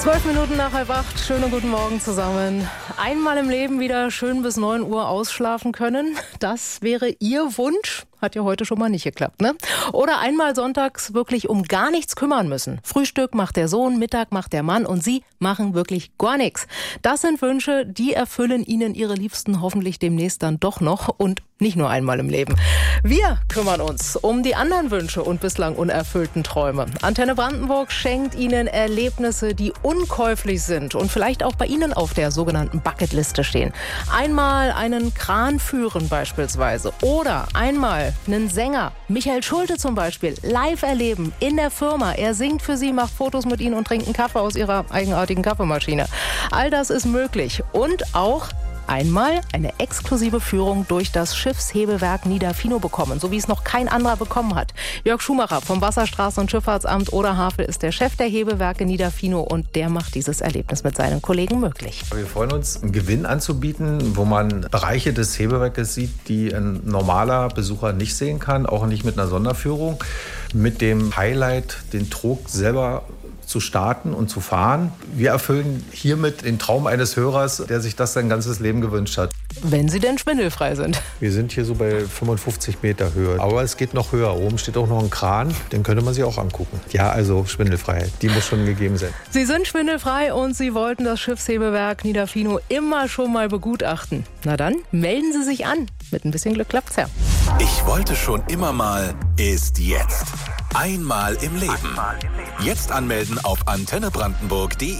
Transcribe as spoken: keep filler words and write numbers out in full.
Zwölf Minuten nach halb acht. Schönen guten Morgen zusammen. Einmal im Leben wieder schön bis neun Uhr ausschlafen können. Das wäre Ihr Wunsch. Hat ja heute schon mal nicht geklappt, ne? Oder einmal sonntags wirklich um gar nichts kümmern müssen. Frühstück macht der Sohn, Mittag macht der Mann und Sie machen wirklich gar nichts. Das sind Wünsche, die erfüllen Ihnen Ihre Liebsten hoffentlich demnächst dann doch noch und nicht nur einmal im Leben. Wir kümmern uns um die anderen Wünsche und bislang unerfüllten Träume. Antenne Brandenburg schenkt Ihnen Erlebnisse, die unkäuflich sind und vielleicht auch bei Ihnen auf der sogenannten Bucketliste stehen. Einmal einen Kran führen beispielsweise oder einmal einen Sänger, Michael Schulte zum Beispiel, live erleben in der Firma. Er singt für Sie, macht Fotos mit Ihnen und trinkt einen Kaffee aus Ihrer eigenartigen Kaffeemaschine. All das ist möglich und auch einmal eine exklusive Führung durch das Schiffshebewerk Niederfino bekommen, so wie es noch kein anderer bekommen hat. Jörg Schumacher vom Wasserstraßen- und Schifffahrtsamt Oderhavel ist der Chef der Hebewerke Niederfino und der macht dieses Erlebnis mit seinen Kollegen möglich. Wir freuen uns, einen Gewinn anzubieten, wo man Bereiche des Hebewerkes sieht, die ein normaler Besucher nicht sehen kann, auch nicht mit einer Sonderführung. Mit dem Highlight, den Trog selber zu starten und zu fahren. Wir erfüllen hiermit den Traum eines Hörers, der sich das sein ganzes Leben gewünscht hat. Wenn Sie denn schwindelfrei sind. Wir sind hier so bei fünfundfünfzig Meter Höhe. Aber es geht noch höher. Oben steht auch noch ein Kran. Den könnte man sich auch angucken. Ja, also Schwindelfreiheit, die muss schon gegeben sein. Sie sind schwindelfrei und Sie wollten das Schiffshebewerk Niederfino immer schon mal begutachten. Na dann, melden Sie sich an. Mit ein bisschen Glück klappt's ja. Ich wollte schon immer mal, ist jetzt. Einmal im Leben. Jetzt anmelden auf antenne brandenburg punkt de.